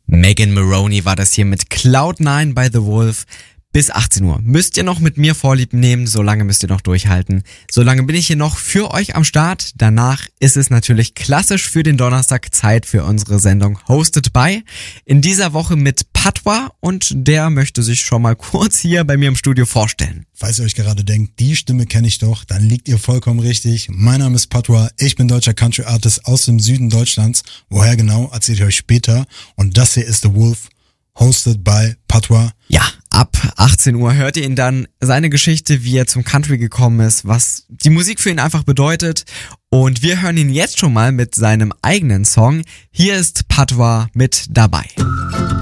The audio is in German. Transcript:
Megan Moroney war das hier mit Cloud9 bei The Wolf. Bis 18 Uhr müsst ihr noch mit mir Vorlieb nehmen, solange müsst ihr noch durchhalten. Solange bin ich hier noch für euch am Start. Danach ist es natürlich klassisch für den Donnerstag Zeit für unsere Sendung Hosted by. In dieser Woche mit Patwa und der möchte sich schon mal kurz hier bei mir im Studio vorstellen. Falls ihr euch gerade denkt, die Stimme kenne ich doch, dann liegt ihr vollkommen richtig. Mein Name ist Patwa, ich bin deutscher Country Artist aus dem Süden Deutschlands. Woher genau, erzähle ich euch später. Und das hier ist The Wolf, hosted by Patwa. Ja, ab 18 Uhr hört ihr ihn dann, seine Geschichte, wie er zum Country gekommen ist, was die Musik für ihn einfach bedeutet. Und wir hören ihn jetzt schon mal mit seinem eigenen Song. Hier ist Patwa mit dabei.